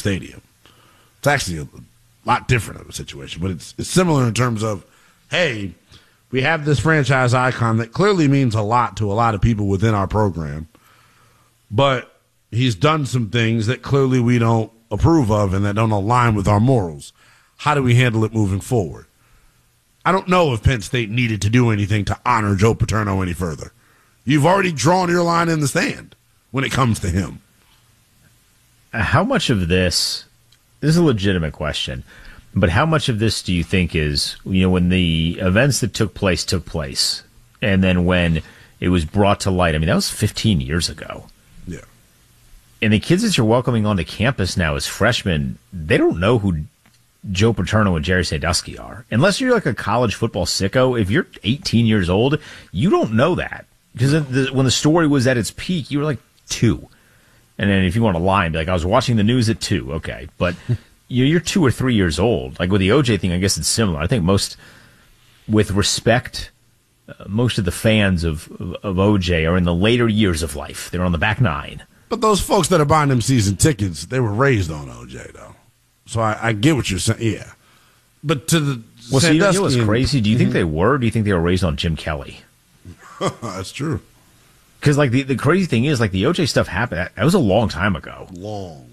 stadium. It's actually a lot different of a situation, but it's similar in terms of, hey, we have this franchise icon that clearly means a lot to a lot of people within our program, but he's done some things that clearly we don't approve of and that don't align with our morals. How do we handle it moving forward? I don't know if Penn State needed to do anything to honor Joe Paterno any further. You've already drawn your line in the sand when it comes to him. How much of this is a legitimate question, but how much of this do you think is, when the events that took place, and then when it was brought to light, I mean, that was 15 years ago. Yeah. And the kids that you're welcoming onto campus now as freshmen, they don't know who Joe Paterno and Jerry Sandusky are. Unless you're like a college football sicko, if you're 18 years old, you don't know that. Because when the story was at its peak, you were like 2. And then if you want to lie and be like, I was watching the news at 2, okay. But you're 2 or 3 years old. Like with the OJ thing, I guess it's similar. I think with respect, most of the fans of OJ are in the later years of life. They're on the back 9. But those folks that are buying them season tickets, they were raised on OJ, though. So I get what you're saying, yeah. But to the you know what's crazy? Do you think they were? Or do you think they were raised on Jim Kelly? That's true. Because like the crazy thing is, like the OJ stuff happened. That was a long time ago. Long.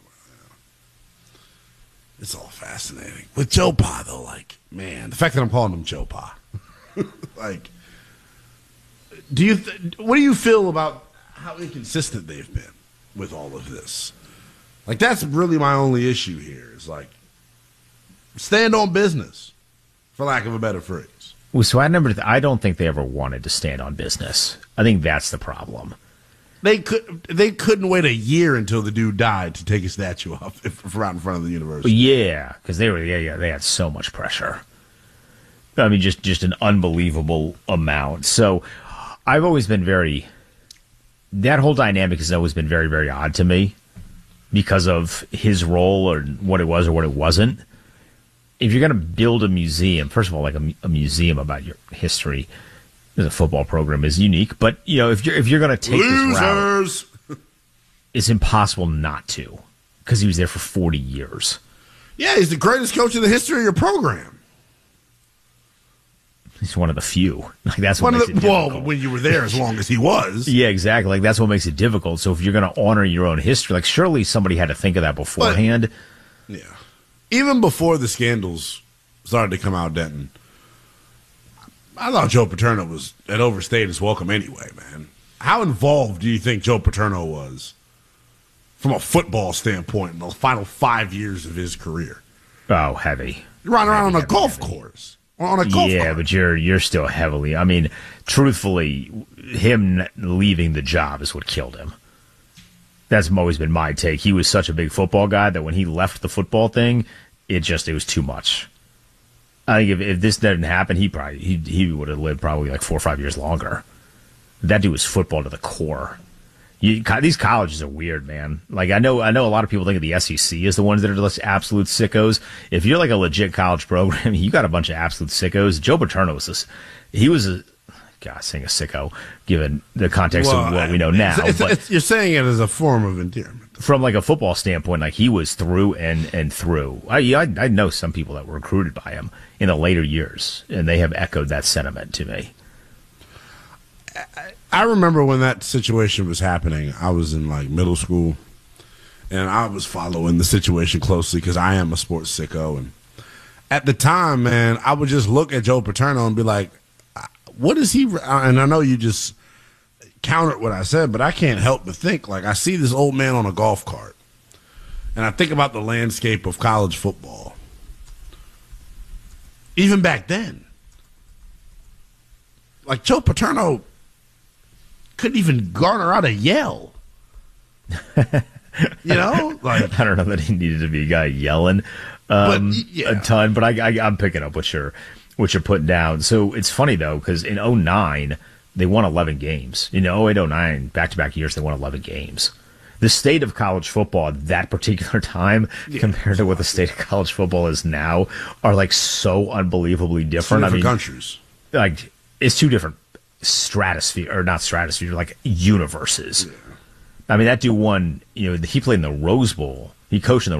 It's all fascinating. With Joe Pa, though, like, man, the fact that I'm calling him Joe Pa, like, what do you feel about how inconsistent they've been with all of this? Like, that's really my only issue here. Is like, stand on business, for lack of a better phrase. Well, so I don't think they ever wanted to stand on business. I think that's the problem. They couldn't wait a year until the dude died to take a statue up right in front of the university. Yeah, because they had so much pressure. I mean, just an unbelievable amount. So I've always been that whole dynamic has always been very, very odd to me because of his role or what it was or what it wasn't. If you're going to build a museum, first of all, like a museum about your history, the football program is unique. But if you're going to take this route, it's impossible not to, because he was there for 40 years. Yeah, he's the greatest coach in the history of your program. He's one of the few. Like that's what makes it difficult. Well, when you were there as long as he was. Yeah, exactly. Like that's what makes it difficult. So if you're going to honor your own history, like surely somebody had to think of that beforehand. But, yeah. Even before the scandals started to come out, Denton, I thought Joe Paterno had overstayed his welcome anyway, man. How involved do you think Joe Paterno was from a football standpoint in the final 5 years of his career? Oh, heavy. You're running around on a golf course. Or on a golf cart. Yeah, but you're still heavily. I mean, truthfully, him leaving the job is what killed him. That's always been my take. He was such a big football guy that when he left the football thing, it was too much. I think if this didn't happen, he would have lived probably like 4 or 5 years longer. That dude was football to the core. These colleges are weird, man. Like I know a lot of people think of the SEC as the ones that are just absolute sickos. If you're like a legit college program, you got a bunch of absolute sickos. Joe Paterno was saying a sicko, given the context of what we know now. You're saying it as a form of endearment. From like a football standpoint, like he was through and through. I know some people that were recruited by him in the later years, and they have echoed that sentiment to me. I remember when that situation was happening, I was in like middle school, and I was following the situation closely because I am a sports sicko. And at the time, man, I would just look at Joe Paterno and be like, what is he? And I know you just countered what I said, but I can't help but think, like, I see this old man on a golf cart, and I think about the landscape of college football. Even back then, like, Joe Paterno couldn't even garner out a yell. Like, I don't know that he needed to be a guy yelling a ton, but I'm picking up what you're putting down. So it's funny though, because in 2009 they won 11 games. In 2008, 2009, back-to-back years, they won 11 games. The state of college football at that particular time compared to what the state of college football is now are like so unbelievably different. Two different countries. Like, it's two different like universes. Yeah. I mean, that dude won, he played in the Rose Bowl. He coached in the